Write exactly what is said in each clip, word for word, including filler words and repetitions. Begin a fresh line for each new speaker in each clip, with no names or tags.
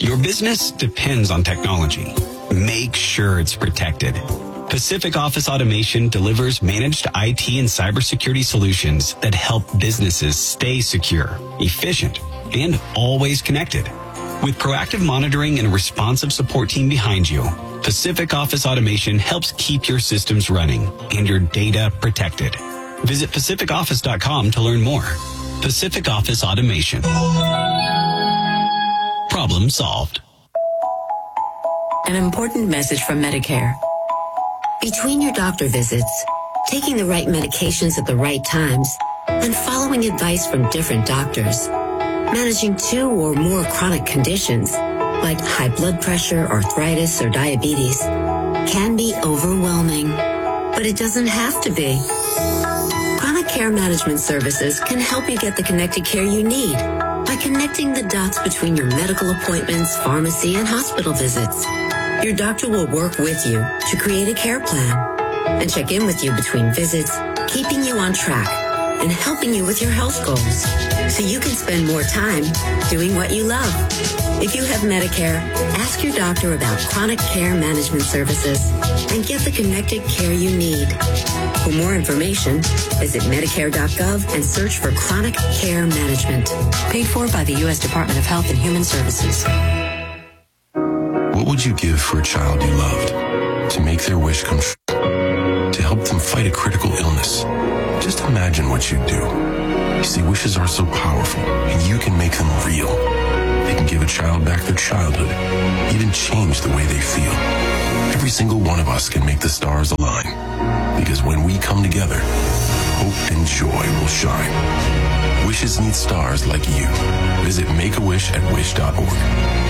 Your business depends on technology. Make sure it's protected. Pacific Office Automation delivers managed I T and cybersecurity solutions that help businesses stay secure, efficient, and always connected. With proactive monitoring and a responsive support team behind you, Pacific Office Automation helps keep your systems running and your data protected. Visit pacific office dot com to learn more. Pacific Office Automation. Problem solved.
An important message from Medicare. Between your doctor visits, taking the right medications at the right times, and following advice from different doctors, managing two or more chronic conditions, like high blood pressure, arthritis, or diabetes, can be overwhelming. But it doesn't have to be. Chronic Care Management Services can help you get the connected care you need by connecting the dots between your medical appointments, pharmacy, and hospital visits. Your doctor will work with you to create a care plan and check in with you between visits, keeping you on track and helping you with your health goals so you can spend more time doing what you love. If you have Medicare, ask your doctor about Chronic Care Management Services and get the connected care you need. For more information, visit medicare dot gov and search for Chronic Care Management. Paid for by the U S Department of Health and Human Services.
What would you give for a child you loved? To make their wish come true? To help them fight a critical illness? Just imagine what you'd do. You see, wishes are so powerful, and you can make them real. They can give a child back their childhood, even change the way they feel. Every single one of us can make the stars align. Because when we come together, hope and joy will shine. Wishes need stars like you. Visit make a wish at wish dot org.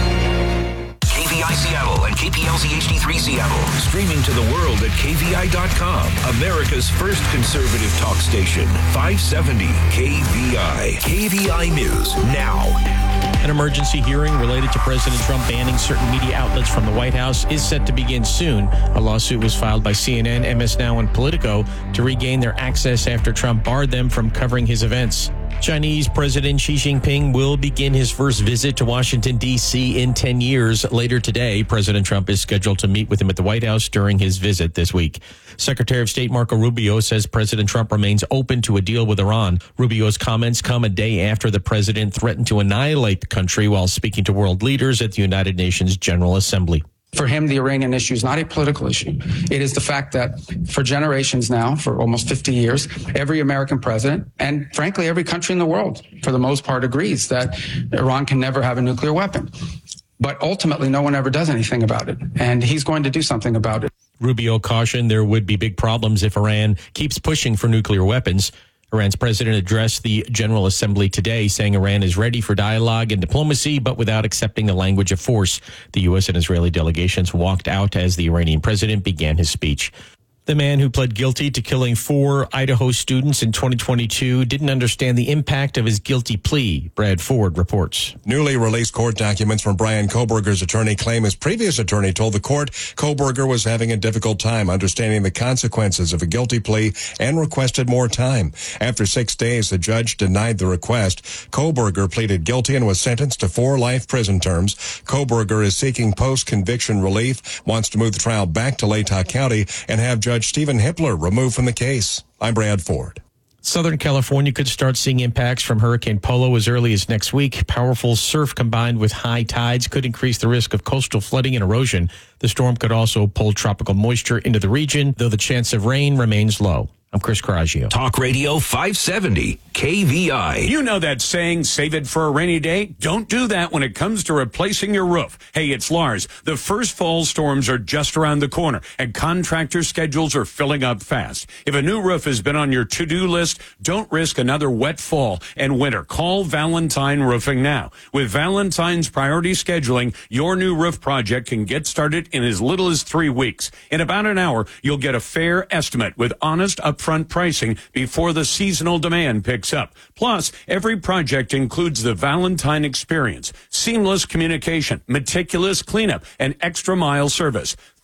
K V I Seattle and K P L Z H D three Seattle. Streaming to the world at K V I dot com. America's first conservative talk station. five seventy K V I. K V I News now.
An emergency hearing related to President Trump banning certain media outlets from the White House is set to begin soon. A lawsuit was filed by C N N, M S Now, and Politico to regain their access after Trump barred them from covering his events. Chinese President Xi Jinping will begin his first visit to Washington, D C in ten years. Later today, President Trump is scheduled to meet with him at the White House during his visit this week. Secretary of State Marco Rubio says President Trump remains open to a deal with Iran. Rubio's comments come a day after the president threatened to annihilate the country while speaking to world leaders at the United Nations General Assembly.
For him, the Iranian issue is not a political issue. It is the fact that for generations now, for almost fifty years, every American president, and frankly, every country in the world, for the most part, agrees that Iran can never have a nuclear weapon. But ultimately, no one ever does anything about it. And he's going to do something about it.
Rubio cautioned there would be big problems if Iran keeps pushing for nuclear weapons. Iran's president addressed the General Assembly today, saying Iran is ready for dialogue and diplomacy, but without accepting the language of force. The U S and Israeli delegations walked out as the Iranian president began his speech. The man who pled guilty to killing four Idaho students in twenty twenty-two didn't understand the impact of his guilty plea. Brad Ford reports.
Newly released court documents from Brian Kohberger's attorney claim his previous attorney told the court Kohberger was having a difficult time understanding the consequences of a guilty plea and requested more time. After six days, the judge denied the request. Kohberger pleaded guilty and was sentenced to four life prison terms. Kohberger is seeking post-conviction relief, wants to move the trial back to Latah County, and have Judge Stephen Hippler removed from the case. I'm Brad Ford.
Southern California could start seeing impacts from Hurricane Polo as early as next week. Powerful surf combined with high tides could increase the risk of coastal flooding and erosion. The storm could also pull tropical moisture into the region, though the chance of rain remains low. I'm Chris Coraggio.
Talk Radio five seventy K V I.
You know that saying, save it for a rainy day? Don't do that when it comes to replacing your roof. Hey, it's Lars. The first fall storms are just around the corner, and contractor schedules are filling up fast. If a new roof has been on your to-do list, don't risk another wet fall and winter. Call Valentine Roofing now. With Valentine's priority scheduling, your new roof project can get started in as little as three weeks. In about an hour, you'll get a fair estimate with honest upfront pricing before the seasonal demand picks up. Plus, every project includes the Valentine experience, seamless communication, meticulous cleanup, and extra mile service.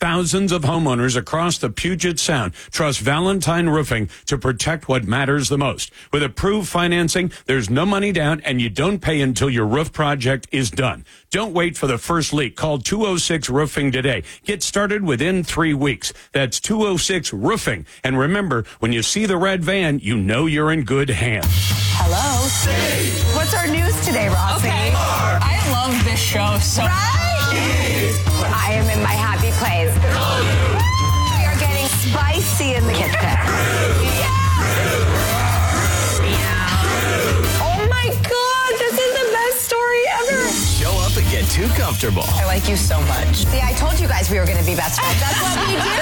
Thousands of homeowners across the Puget Sound trust Valentine Roofing to protect what matters the most. With approved financing, there's no money down, and you don't pay until your roof project is done. Don't wait for the first leak. Call two oh six Roofing today. Get started within three weeks. That's two oh six Roofing. And remember, when you see the red van, you know you're in good hands.
Hello. What's our news today, Rossi?
Okay. I love this show so much.
Right? I am in my happy place. We are getting spicy in the kitchen. Yeah. Oh my God, this is the best story ever.
Show up and get too comfortable.
I like you so much.
See, I told you guys we were going to be best friends. That's what we do.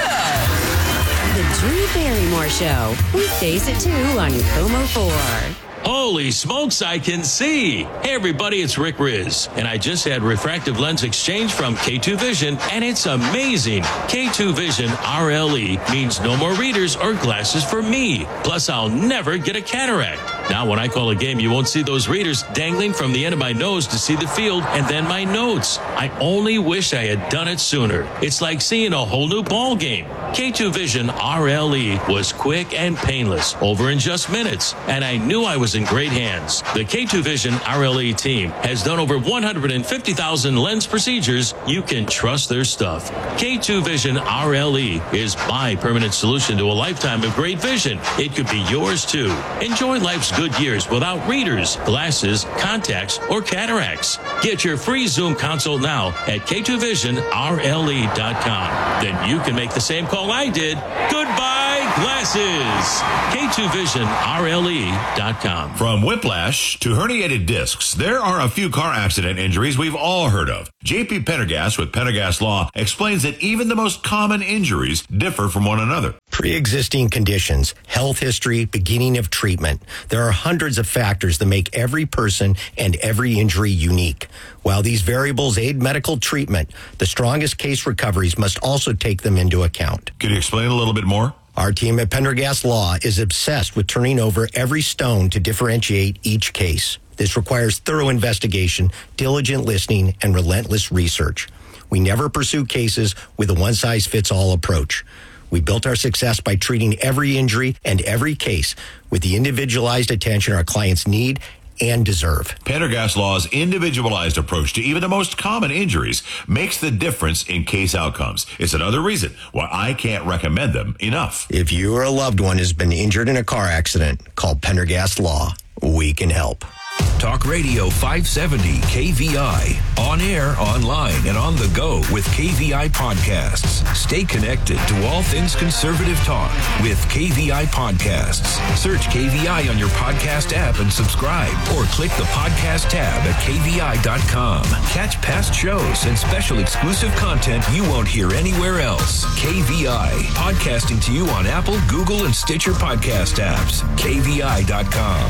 The Drew Barrymore Show, weekdays at two on Como four.
Holy smokes, I can see. Hey, everybody, it's Rick Riz, and I just had refractive lens exchange from K two Vision, and it's amazing. K two Vision R L E means no more readers or glasses for me. Plus, I'll never get a cataract. Now, when I call a game, you won't see those readers dangling from the end of my nose to see the field and then my notes. I only wish I had done it sooner. It's like seeing a whole new ball game. K two Vision R L E was quick and painless, over in just minutes, and I knew I was in great hands. The K two Vision R L E team has done over one hundred fifty thousand lens procedures. You can trust their stuff. K two Vision R L E is my permanent solution to a lifetime of great vision. It could be yours too. Enjoy life's good years without readers, glasses, contacts, or cataracts. Get your free Zoom consult now at K two vision R L E dot com. Then you can make the same call I did. Goodbye, glasses. K two vision R L E dot com.
From whiplash to herniated discs, there are a few car accident injuries we've all heard of. J P Pendergast with Pendergast Law explains that even the most common injuries differ from one another.
Pre-existing conditions, health history, beginning of treatment. There are hundreds of factors that make every person and every injury unique. While these variables aid medical treatment, the strongest case recoveries must also take them into account.
Can you explain a little bit more?
Our team at Pendergast Law is obsessed with turning over every stone to differentiate each case. This requires thorough investigation, diligent listening, and relentless research. We never pursue cases with a one-size-fits-all approach. We built our success by treating every injury and every case with the individualized attention our clients need and deserve.
Pendergast Law's individualized approach to even the most common injuries makes the difference in case outcomes. It's another reason why I can't recommend them enough.
If you or a loved one has been injured in a car accident, call Pendergast Law. We can help.
Talk Radio five seventy K V I. On air, online, and on the go with K V I Podcasts. Stay connected to all things conservative talk with K V I Podcasts. Search K V I on your podcast app and subscribe, or click the podcast tab at K V I dot com. Catch past shows and special exclusive content you won't hear anywhere else. K V I. Podcasting to you on Apple, Google, and Stitcher podcast apps. K V I dot com.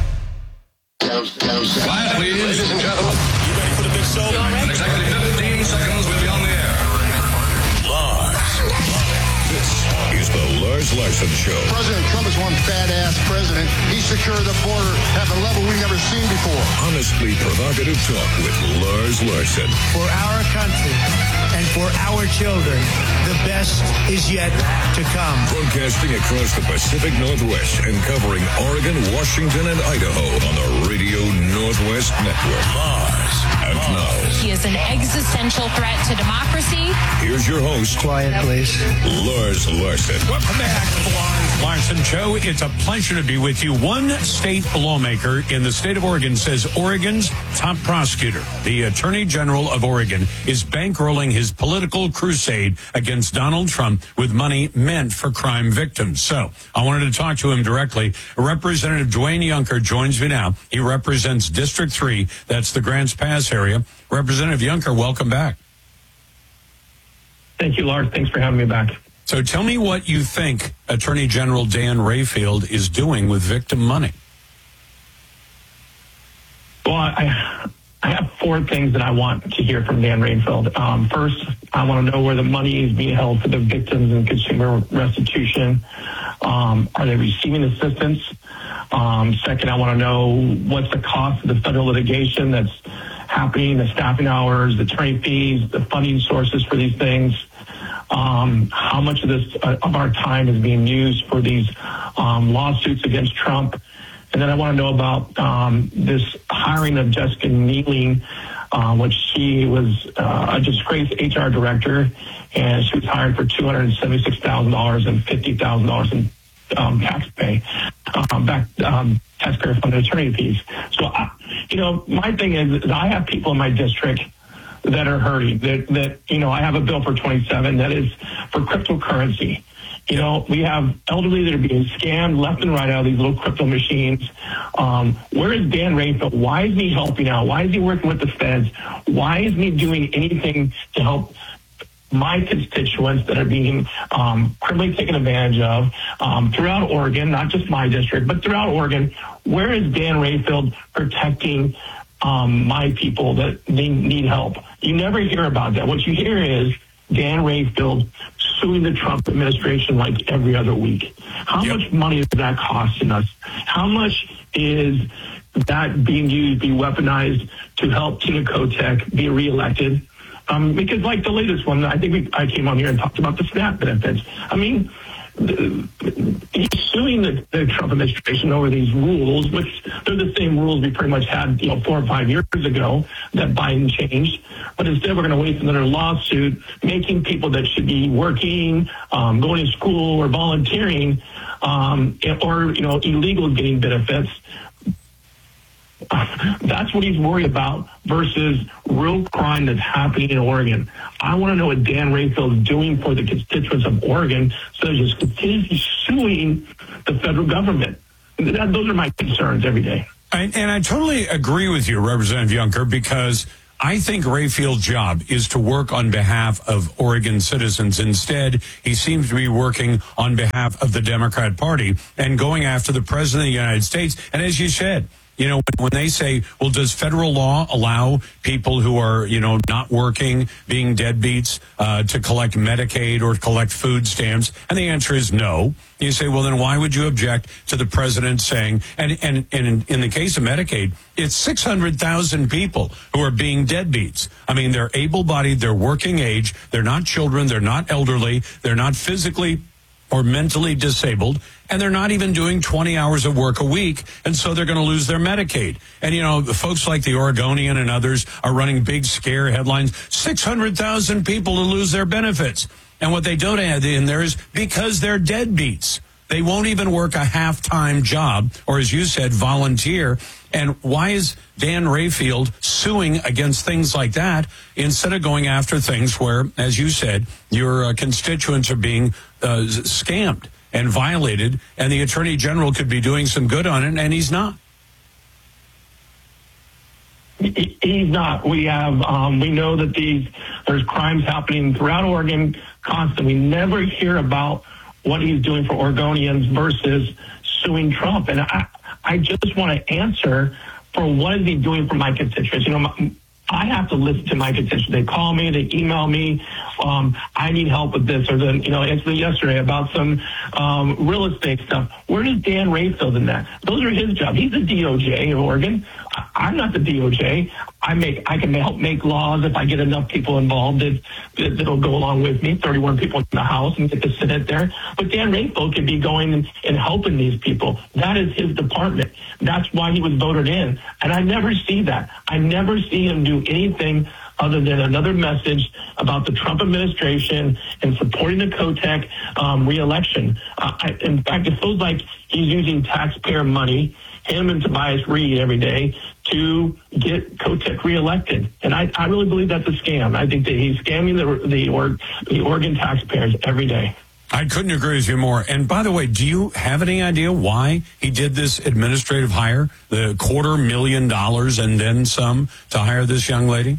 Quiet, please, ladies and gentlemen. You ready for the big show? In exactly fifteen seconds, we'll be on the air. Lars. This is the Lars Larson Show.
President Trump is one badass president. He secured the border at a level we've never seen before.
Honestly provocative talk with Lars Larson.
For our country and for our children, the best is yet to come.
Broadcasting across the Pacific Northwest and covering Oregon, Washington, and Idaho on the Radio Northwest Network. Lars. And now,
he is an existential threat to democracy.
Here's your host.
Quiet, please.
Lars Larson.
Welcome back to the Lars Larson Show. It's a pleasure to be with you. One state lawmaker in the state of Oregon says Oregon's top prosecutor, the Attorney General of Oregon, is bankrolling his political crusade against Donald Trump with money meant for crime victims. So I wanted to talk to him directly. Representative Dwayne Yunker joins me now. He represents District three. That's the Grants Pass area. Representative Yunker, welcome back.
Thank you, Lars. Thanks for having me back.
So tell me what you think Attorney General Dan Rayfield is doing with victim money.
Well, I, I have four things that I want to hear from Dan Rayfield. Um, first, I want to know where the money is being held for the victims and consumer restitution. Um, are they receiving assistance? Um, second, I want to know what's the cost of the federal litigation that's happening, the staffing hours, the attorney fees, the funding sources for these things. um, how much of this uh, of our time is being used for these um, lawsuits against Trump. And then I want to know about um, this hiring of Jessica Nealing, uh, which she was uh, a disgraced H R director, and she was hired for two hundred seventy-six thousand dollars and fifty thousand dollars in um, tax pay, um, back um, taxpayer funded attorney fees. So, I, you know, my thing is, is I have people in my district that are hurting. That, that you know, I have a bill for twenty-seven that is for cryptocurrency. You know, we have elderly that are being scammed left and right out of these little crypto machines. Um, where is Dan Rayfield? Why is he helping out? Why is he working with the feds? Why isn't he doing anything to help my constituents that are being um, criminally taken advantage of um, throughout Oregon, not just my district, but throughout Oregon? Where is Dan Rayfield protecting um, my people that they need help? You never hear about that. What you hear is Dan Rayfield suing the Trump administration like every other week. How yep. much money is that costing us? How much is that being used, be weaponized to help Tina Kotek be reelected? Um, because like the latest one, I think we, I came on here and talked about the SNAP benefits. I mean, the, he's suing the, the Trump administration over these rules, which they're the same rules we pretty much had, you know, four or five years ago that Biden changed. But instead, we're going to waste another lawsuit, making people that should be working, um, going to school, or volunteering, um, or you know, illegals getting benefits. That's what he's worried about versus real crime that's happening in Oregon. I want to know what Dan Rayfield is doing for the constituents of Oregon so that just continues suing the federal government. That, those are my concerns every day.
I, and I totally agree with you, Representative Juncker, because I think Rayfield's job is to work on behalf of Oregon citizens. Instead, he seems to be working on behalf of the Democrat Party and going after the President of the United States. And as you said, you know, when they say, well, does federal law allow people who are, you know, not working, being deadbeats, uh, to collect Medicaid or collect food stamps? And the answer is no. You say, well, then why would you object to the president saying, and, and, and in, in the case of Medicaid, it's six hundred thousand people who are being deadbeats. I mean, they're able-bodied, they're working age, they're not children, they're not elderly, they're not physically or mentally disabled, and they're not even doing twenty hours of work a week, and so they're going to lose their Medicaid. And, you know, the folks like the Oregonian and others are running big scare headlines, six hundred thousand people to lose their benefits. And what they don't add in there is because they're deadbeats. They won't even work a half-time job, or as you said, volunteer. And why is Dan Rayfield suing against things like that instead of going after things where, as you said, your uh, constituents are being uh, scammed and violated, and the Attorney General could be doing some good on it, and he's not?
He's not. We have, um, we know that these, there's crimes happening throughout Oregon constantly. We never hear about what he's doing for Oregonians versus suing Trump. And I, I just want to answer for what is he doing for my constituents. You know, my, I have to listen to my constituents. They call me, they email me. Um, I need help with this, or then, you know, incident yesterday about some um, real estate stuff. Where does Dan Rayfield in that? Those are his jobs. He's the D O J of Oregon. I'm not the D O J. I make, I can help make laws if I get enough people involved that, that, that'll go along with me, thirty-one people in the House, and get the Senate there. But Dan Rayfield could be going and, and helping these people. That is his department. That's why he was voted in. And I never see that. I never see him do anything other than another message about the Trump administration and supporting the Kotek um, reelection. Uh, I, in fact, it feels like he's using taxpayer money, him and Tobias Reed every day, to get Kotek reelected. And I, I really believe that's a scam. I think that he's scamming the, the, or, the Oregon taxpayers every day.
I couldn't agree with you more. And by the way, do you have any idea why he did this administrative hire, the quarter million dollars and then some to hire this young lady?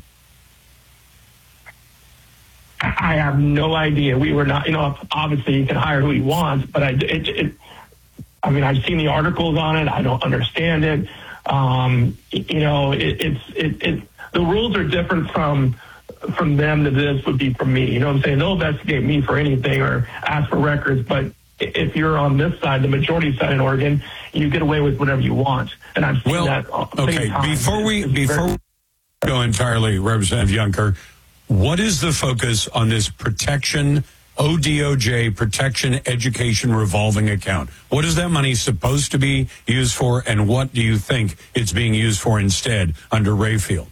I have no idea. We were not, you know, obviously he can hire who he wants, but I, it, it, I mean, I've seen the articles on it. I don't understand it. Um, you know, it, it's, it, it, the rules are different from, from them to this would be from me. You know what I'm saying? They'll investigate me for anything or ask for records, but if you're on this side, the majority side in Oregon, you get away with whatever you want. And I've seen
well,
that.
Okay, before we, it's before very- we go entirely, Representative Juncker, what is the focus on this protection O D O J Protection Education Revolving Account. What is that money supposed to be used for, and what do you think it's being used for instead under Rayfield?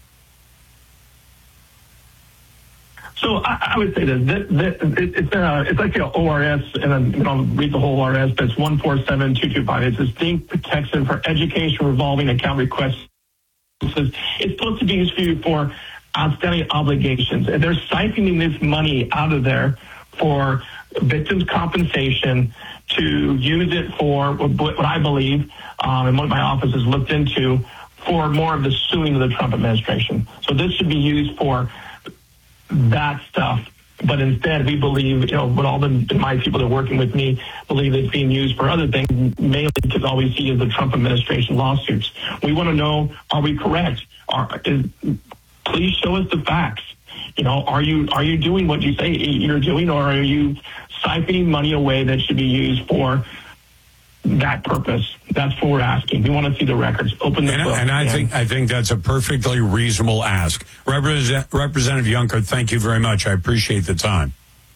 So I, I would say this, this, this it, it's, uh, it's like an O R S, and then I'll read the whole O R S, but it's one four seven two two five. It's distinct protection for education revolving account requests. It's supposed to be used for outstanding obligations. And they're siphoning this money out of there for victims' compensation, to use it for what I believe, um, and what my office has looked into, for more of the suing of the Trump administration. So this should be used for that stuff. But instead, we believe, you know, what all the my people that are working with me believe it's being used for other things, mainly because all we see is the Trump administration lawsuits. We want to know, are we correct? Are, is, please show us the facts. You know, are you are you doing what you say you're doing, or are you siphoning money away that should be used for that purpose? That's what we're asking. We want to see the records. Open the
and,
book.
And I
and,
think I think that's a perfectly reasonable ask. Represent, Representative Juncker, thank you very much. I appreciate the time.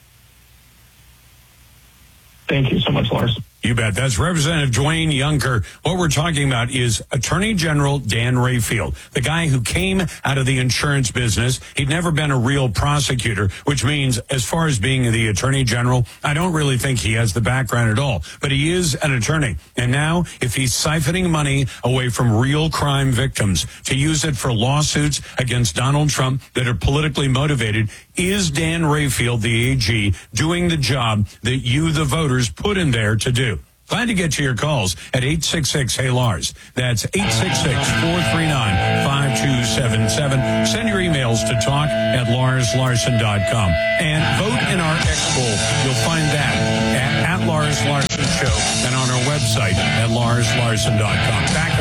Thank you so much, Lars.
You bet. That's Representative Dwayne Juncker. What we're talking about is Attorney General Dan Rayfield, the guy who came out of the insurance business. He'd never been a real prosecutor, which means as far as being the Attorney General, I don't really think he has the background at all. But he is an attorney. And now, if he's siphoning money away from real crime victims to use it for lawsuits against Donald Trump that are politically motivated, is Dan Rayfield, the A G, doing the job that you, the voters, put him there to do? Glad to get to your calls at eight six six, hey Lars. That's eight six six, four three nine, five two seven seven. Send your emails to talk at lars larson dot com. And vote in our X poll. You'll find that at, at Lars Larson Show and on our website at lars larson dot com. Back